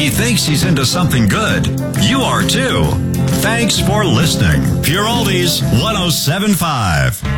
he thinks he's into something good. You are too. Thanks for listening. Pure Oldies 107.5.